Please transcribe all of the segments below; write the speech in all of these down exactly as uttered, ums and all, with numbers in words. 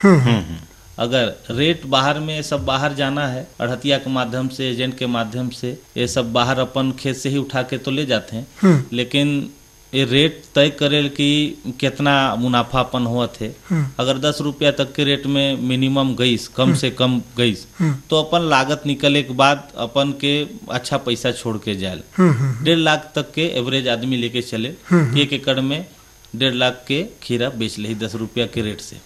हम्म हम्म। अगर रेट बाहर में सब बाहर जाना है अड़हतिया के माध्यम से, एजेंट के माध्यम से, ये सब बाहर अपन खेत से ही उठा के तो ले जाते हैं, लेकिन ये रेट तय करे कि कितना मुनाफा अपन हुआ थे। अगर दस रुपया तक के रेट में मिनिमम गईस, कम से कम गईस, तो अपन लागत निकले के बाद अपन के अच्छा पैसा छोड़ के जाए। डेढ़ लाख तक के एवरेज आदमी लेके चले कि एक एकड़ में डेढ़ लाख के खीरा बेच ले दस रुपया के रेट से।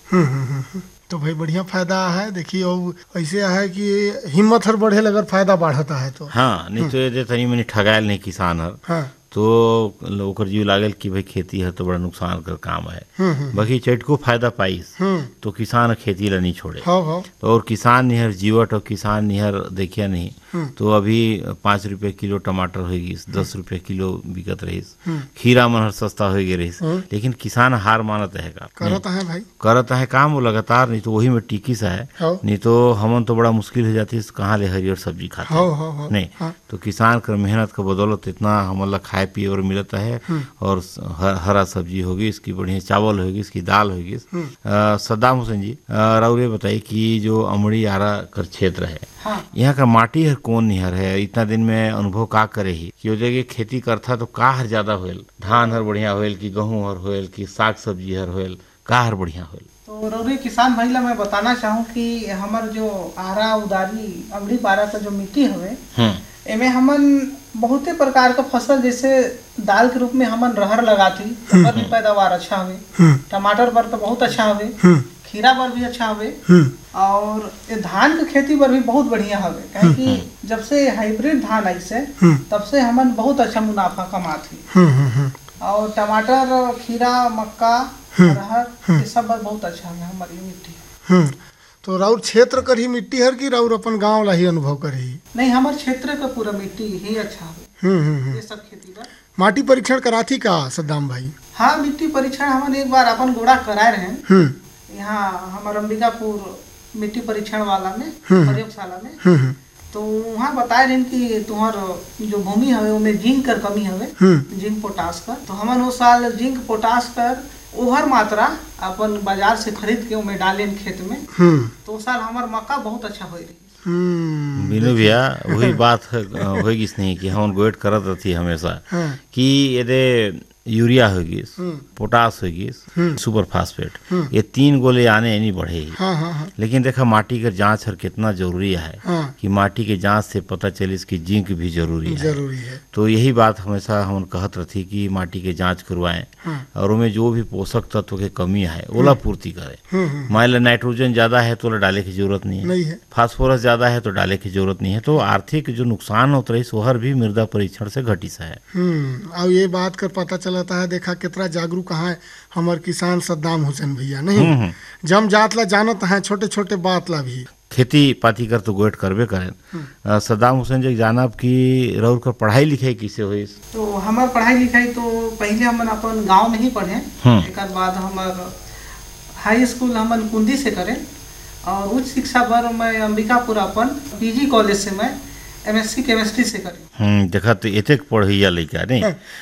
तो भाई बढ़िया फायदा है। देखिए और ऐसे है कि हिम्मत हर बढ़े अगर फायदा बढ़ता है तो। हाँ, नहीं तो ये तनी मनी ठगायल नहीं किसान हर। हाँ। तो ओकर जीव लागल कि भाई खेती है तो बड़ा नुकसान कर काम है, बाकी चटको फायदा पाइस तो किसान खेती ला नहीं छोड़े। हाँ हाँ। तो और किसान निहर जीवट और किसान निहर देखिया नहीं तो अभी पाँच रुपये किलो टमाटर हो गई, दस रुपये किलो बिकत रहीस, खीरा मन हर सस्ता हो गए रहीस, लेकिन किसान हार मानत है का करता है भाई, करता है काम वो लगातार, नहीं तो वही में टिकी सा है, नहीं तो हमन तो बड़ा मुश्किल हो जाती है कहाँ ले हरियर सब्जी खाते हैं। नहीं तो किसान कर मेहनत का बदौलत इतना हमन ला खाए पिए और मिलता है, और हरा सब्जी होगी, इसकी बढ़िया चावल होगी, इसकी दाल होगी। सद्दाम हुसैन जी राउरे बताइए कि जो अमड़ी आरा कर क्षेत्र है, हाँ। यहाँ का माटी हर कौन निहर है, इतना दिन में अनुभव का करे ही कि वो जगह खेती करता तो का हर ज्यादा होयल, धान हर बढ़िया होयल कि गेहूं हर होयल कि साग सब्जी हर होयल, का हर बढ़िया होयल। तो रौरी किसान भाई ला मैं बताना चाहूँ कि हमार जो आरा उदारी अमड़ी पारा का जो मिट्टी हवे एमे हमन बहुते प्रकार का फसल जैसे दाल के रूप में हमन रहर लगाती, ओकर भी पैदावार अच्छा हवे, टमाटर पर तो बहुत अच्छा हवे, खीरा पर भी अच्छा हवे, और ये धान की खेती पर भी बहुत बढ़िया हवे, काहे कि जब से हाइब्रिड धान आई से तब से हमन बहुत अच्छा मुनाफा कमाती। और टमाटर, खीरा, मक्का, रहर ये सब बहुत अच्छा है हमारी मिट्टी। तो राउर क्षेत्र कर ही मिट्टी हर की राउर अपन गांव ला ही अनुभव कर ही? नहीं, हमारे क्षेत्र का पूरा मिट्टी ही अच्छा है ये सब खेती का। माटी परीक्षण कराथी का सद्दाम भाई? हाँ, मिट्टी परीक्षण हमन एक बार अपन गोड़ा कराए रहे यहाँ हमारे अंबिकापुर मिट्टी परीक्षण वाला में प्रयोगशाला में। तो वहाँ बताए रहे कि तुम्हार जो भूमि है उसमें जिंक कर कमी है, जिंक पोटास का। तो हमन वो साल जिंक पोटास कर ओवर मात्रा अपन बाजार से खरीद के उमें डाले खेत में, तो साल हमार मक्का बहुत अच्छा हो रही। बिनु भैया वही बात होगी नहीं कि हम वेट करत रहती हमेशा कि यदि यूरिया होगी, पोटास होगी, सुपर फास्फेट, ये तीन गोले आने नहीं बढ़े ही। हाँ हाँ हाँ। लेकिन देखा माटी का जांच हर कितना जरूरी है, हाँ। कि माटी के जांच से पता चले इसकी जिंक भी जरूरी है, जरूरी है। तो यही बात हमेशा हम कहत रहती कि माटी के जांच करवाएं, हाँ। और उनमें जो भी पोषक तत्व के कमी है ओला पूर्ति करे। मान लो नाइट्रोजन ज्यादा है तो डाले की जरूरत नहीं है, नहीं है। फास्फोरस ज्यादा है तो डाले की जरूरत नहीं है। तो आर्थिक जो नुकसान होता रही सोहर भी मृदा परीक्षण से घटी सा है। अब ये बात कर पता चलता है, देखा कितना जागरूक है हमारे किसान सद्दाम हुसैन भैया। नहीं जम जात ला जानत है, छोटे छोटे बात ला भी खेती पाती कर तो गोट करबे करें। सद्दाम हुसैन जी जानब की रउर कर पढ़ाई लिखाई किसे हुई? तो हमार पढ़ाई लिखाई तो पहले हमन अपन गांव में ही पढ़े, एक बाद हमार हाई स्कूल हमन कुंदी से करें, और उच्च शिक्षा पर मैं अंबिकापुर अपन पीजी कॉलेज से मैं एमएससी केमिस्ट्री से करी। हम्म देखा तो एतेक पढ़ैया लइका नहीं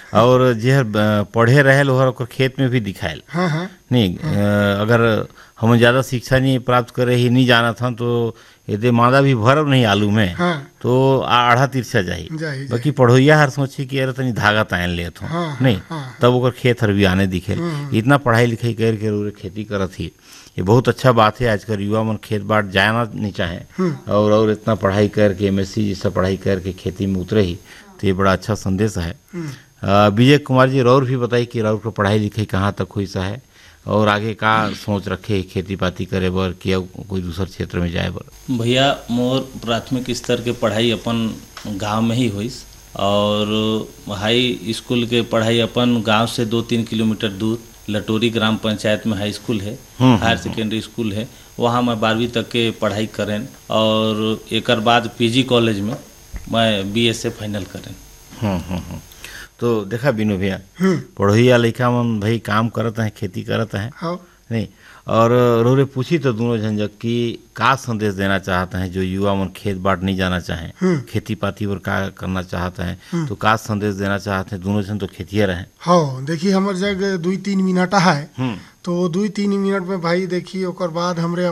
और जे पढ़े रहे लोहर ओकर खेत में भी दिखाएल। हाँ हाँ। नहीं अगर हम ज्यादा शिक्षा नहीं प्राप्त करे ही नहीं जाना था तो यदि मादा भी भरब नहीं आलू में, हाँ। तो आढ़ा तिरछा जाही, बाकी पढ़ोइया हर सोची कि अरे तनी धागा तान ले तो, हाँ, नहीं हाँ। तब ओकर खेत हर भी आने दिखे। इतना पढ़ाई लिखाई कर के खेती करत ही, ये बहुत अच्छा बात है। आजकल युवा मन खेत बाट जाना नहीं चाहे, और और इतना पढ़ाई करके एमएससी जैसा पढ़ाई करके खेती में उतरे ही, तो ये बड़ा अच्छा संदेश है। विजय कुमार जी रौर भी बताइए कि रौर को पढ़ाई लिखाई कहाँ तक हुई सा है, और आगे का सोच रखे खेती पाती करे बर कि कोई दूसर क्षेत्र में जाए बर? भैया मोर प्राथमिक स्तर के पढ़ाई अपन गांव में ही हुई, और हाई स्कूल के पढ़ाई अपन गांव से दो तीन किलोमीटर दूर लटोरी ग्राम पंचायत में हाई स्कूल है, हायर सेकेंडरी स्कूल है, वहाँ मैं बारहवीं तक के पढ़ाई करें, और एक बाद पीजी कॉलेज में मैं बीएसए फाइनल करें। हम्म हम्म तो देखा बिनु भैया पढ़ोइया लड़का मन भाई काम करत है, खेती करत है, हाँ। नहीं और रोरे पूछी तो दोनों झंझक की का संदेश देना चाहते हैं जो युवा मन खेत बाट नहीं जाना चाहें, खेती पाती पर का करना चाहते हैं, तो का संदेश देना चाहते हैं? दोनों जन तो खेतिया रहे। हाँ देखिए हमारे जग दुई तीन मिनट है, तो दो तीन मिनट में भाई देखिए ओकर बाद हमरे